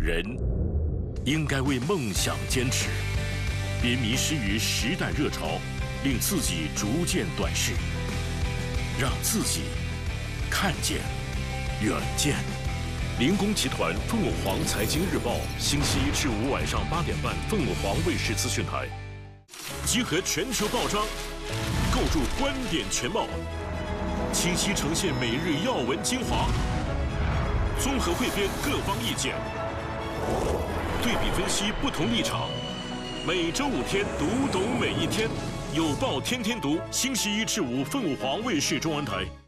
人应该为梦想坚持，别迷失于时代热潮，令自己逐渐短视，让自己看见远见。林工集团凤凰财经日报，星期一至五晚上8点半，凤凰卫视资讯台，集合全球报章，构筑观点全貌，清晰呈现每日要闻精华，综合汇编各方意见，对比分析不同立场。每周5天，读懂每一天，有报天天读。星期一至五，凤凰卫视中文台。